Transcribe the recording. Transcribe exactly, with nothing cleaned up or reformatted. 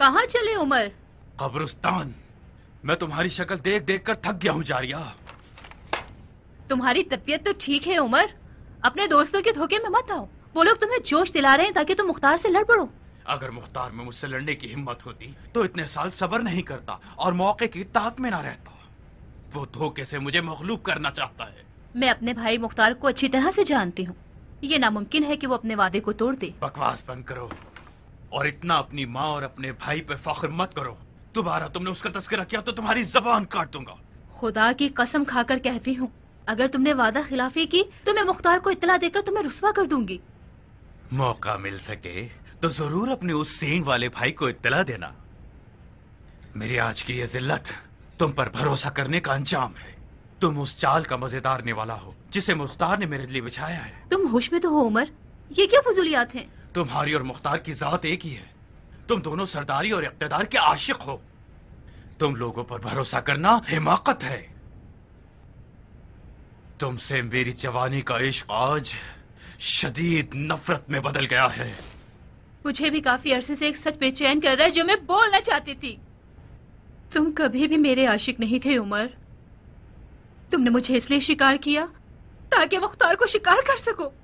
कहाँ चले उमर? कब्रिस्तान। मैं तुम्हारी शक्ल देख देख कर थक गया हूँ जारिया। तुम्हारी तबीयत तो ठीक है उमर, अपने दोस्तों के धोखे में मत आओ। वो लोग तुम्हें जोश दिला रहे हैं ताकि तुम मुख्तार से लड़ पड़ो। अगर मुख्तार में मुझसे लड़ने की हिम्मत होती तो इतने साल सब्र नहीं करता और मौके की ताक में ना रहता। वो धोखे से मुझे मखलूब करना चाहता है। मैं अपने भाई मुख्तार को अच्छी तरह से जानती हूँ। ये नामुमकिन है कि वो अपने वादे को तोड़ दे। बकवास बंद करो और इतना अपनी माँ और अपने भाई पे फख्र मत करो। दोबारा तुमने उसका तस्करा किया तो तुम्हारी जबान काट दूंगा। खुदा की कसम खाकर कहती हूँ, अगर तुमने वादा खिलाफी की तो मैं मुख्तार को इत्तला देकर तुम्हें रुस्वा कर दूंगी। मौका मिल सके तो जरूर अपने उस सींग वाले भाई को इत्तला देना। मेरी आज की ये जिल्लत तुम पर भरोसा करने का अंजाम है। तुम उस चाल का मजेदार निवाला हो जिसे मुख्तार ने मेरे लिए बिछाया है। तुम होश में तो हो उमर, ये क्या फजूलियात हैं? तुम्हारी और मुख्तार की जात एक ही है। तुम दोनों सरदारी और इख्तिदार के आशिक हो। तुम लोगों पर भरोसा करना हिमाकत है। तुमसे मेरी जवानी का इश्क आज शदीद नफरत में बदल गया है। मुझे भी काफी अरसे से एक सच बेचैन कर रहा है जो मैं बोलना चाहती थी। तुम कभी भी मेरे आशिक नहीं थे उमर। तुमने मुझे इसलिए शिकार किया ताकि मुख्तार को शिकार कर सको।